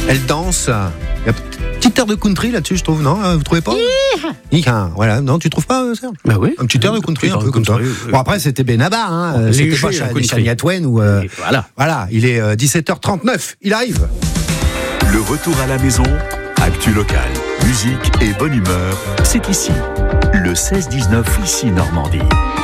Elle danse. Il y a une petite air de country là-dessus, je trouve, non? Vous trouvez pas? Voilà, non, tu trouves pas, Serge? Bah oui. Un petit air de country, un peu comme ça. Bon, après, c'était Benabar, hein. C'était pas Shania Twain ou. Voilà, il est 17h39, il arrive. Le retour à la maison, actu locale, musique et bonne humeur, c'est ici. Le 16-19 ici Normandie.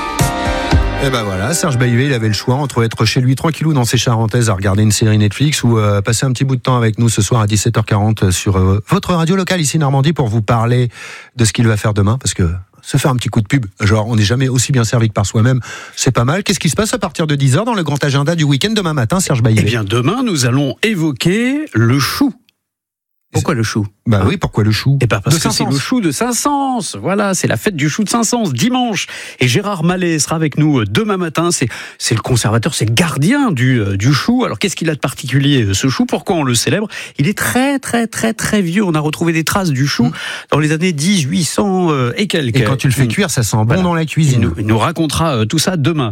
Et ben voilà, Serge Baillivet, il avait le choix entre être chez lui tranquillou dans ses Charentaises à regarder une série Netflix ou passer un petit bout de temps avec nous ce soir à 17h40 sur votre radio locale ici Normandie pour vous parler de ce qu'il va faire demain, parce que se faire un petit coup de pub, genre on n'est jamais aussi bien servi que par soi-même, c'est pas mal. Qu'est-ce qui se passe à partir de 10h dans le grand agenda du week-end demain matin, Serge Baillivet? Eh bien demain, nous allons évoquer le chou. Pourquoi le chou? Bah oui, pourquoi le chou? Eh ben parce que c'est le chou de Saint-Saëns. Voilà, c'est la fête du chou de Saint-Saëns dimanche. Et Gérard Mallet sera avec nous demain matin. C'est le conservateur, c'est le gardien du chou. Alors qu'est-ce qu'il a de particulier ce chou? Pourquoi on le célèbre? Il est très très très très vieux. On a retrouvé des traces du chou dans les années 1800 et quelques. Et quand tu le fais cuire, ça sent bon dans la cuisine. Il nous racontera tout ça demain.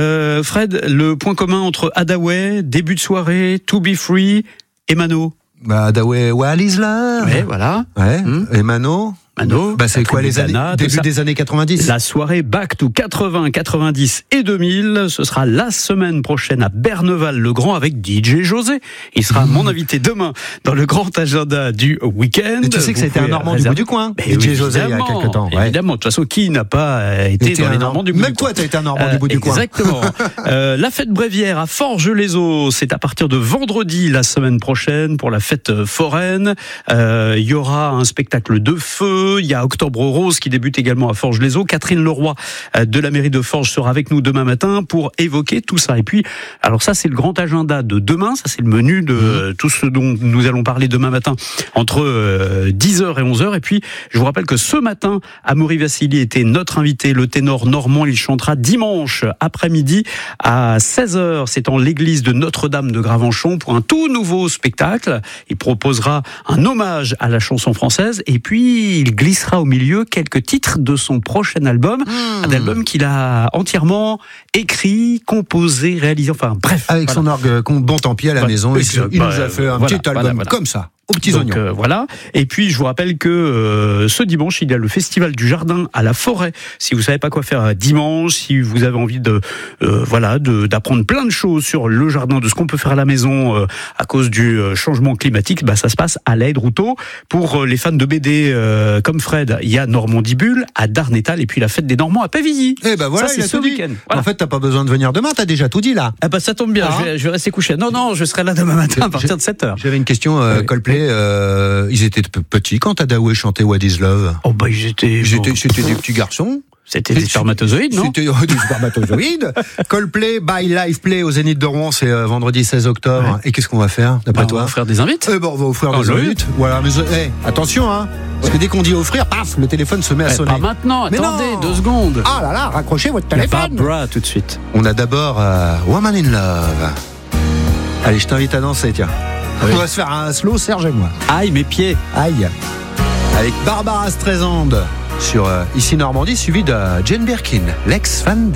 Fred, le point commun entre Hadaway, début de soirée, To Be Free et Mano? Bah, Hadaway, What is Love? Ouais, voilà. Ouais. Et Mano? Bah c'est quoi les années, début des années 90? La soirée Back to 80, 90 et 2000, ce sera la semaine prochaine à Berneval-le-Grand avec DJ José. Il sera mon invité demain dans le grand agenda du week-end. Et tu sais que c'était un Normand du bout du coin, DJ José, il y a quelques temps. Ouais. Évidemment, de toute façon, qui n'a pas été dans les Normands du bout du coin? Même toi, tu as été un Normand du bout du coin. Exactement. La fête bréviaire à Forges-les-Eaux, c'est à partir de vendredi la semaine prochaine pour la fête foraine. Il y aura un spectacle de feu. Il y a Octobre Rose qui débute également à Forges-les-Eaux. Catherine Leroy de la mairie de Forges sera avec nous demain matin pour évoquer tout ça. Et puis, alors ça c'est le grand agenda de demain, ça c'est le menu de tout ce dont nous allons parler demain matin entre 10h et 11h. Et puis, je vous rappelle que ce matin, Amaury Vassili était notre invité, le ténor normand. Il chantera dimanche après-midi à 16h. C'est en l'église de Notre-Dame de Gravenchon pour un tout nouveau spectacle. Il proposera un hommage à la chanson française et puis il glissera au milieu quelques titres de son prochain album, un album qu'il a entièrement écrit, composé, réalisé, enfin bref. Avec son orgue bon tant pis à la maison, il nous a fait un petit album comme ça. Aux petits oignons. Voilà. Et puis, je vous rappelle que ce dimanche, il y a le festival du jardin à la forêt. Si vous savez pas quoi faire dimanche, si vous avez envie d'apprendre plein de choses sur le jardin, de ce qu'on peut faire à la maison à cause du changement climatique, bah ça se passe à Laide-Routot. Pour les fans de BD comme Fred, il y a Normandie Bulle à Darnétal et puis la fête des Normands à Pavilly. Et ben voilà, ça, c'est il a ce tout dit. week-end. Voilà. En fait, t'as pas besoin de venir demain, t'as déjà tout dit là. Ah bah ça tombe bien, je vais rester couché. Non, je serai là demain matin à partir de 7h. J'avais une question, Coldplay. Ils étaient petits quand Hadaway chantait What is Love? Oh bah c'était des petits garçons. C'était des spermatozoïdes, non? C'était des spermatozoïdes. Coldplay by Live Play au Zénith de Rouen, c'est vendredi 16 octobre. Ouais. Et qu'est-ce qu'on va faire, d'après toi? On va offrir des invites. On va offrir des invites. Voilà, mais attention, hein. Parce que dès qu'on dit offrir, paf, le téléphone se met à sonner. Pas maintenant, attendez, 2 secondes. Ah là là, raccrochez votre téléphone. Barbara, tout de suite. On a d'abord Woman in Love. Allez, je t'invite à danser, tiens. Oui. On va se faire un slow, Serge et moi. Aïe, mes pieds. Aïe. Avec Barbara Streisand sur Ici Normandie, suivi de Jane Birkin, l'ex-fan